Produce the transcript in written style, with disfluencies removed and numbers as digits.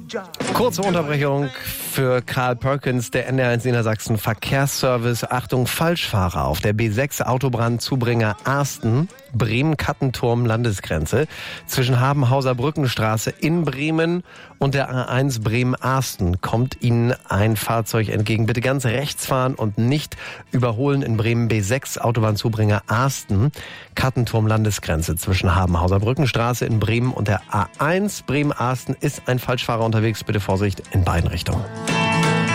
Kurze Unterbrechung für Karl Perkins, der NDR1 Niedersachsen Verkehrsservice. Achtung, Falschfahrer auf der B6 Autobahn Zubringer Arsten, Bremen-Kattenturm Landesgrenze. Zwischen Habenhauser Brückenstraße in Bremen und der A1 Bremen-Arsten kommt Ihnen ein Fahrzeug entgegen. Bitte ganz rechts fahren und nicht überholen in Bremen. B6 Autobahn Zubringer Arsten, Kattenturm Landesgrenze zwischen Habenhauser Brückenstraße in Bremen und der A1 Bremen-Arsten ist ein Falschfahrer unterwegs. Bitte Vorsicht in beiden Richtungen.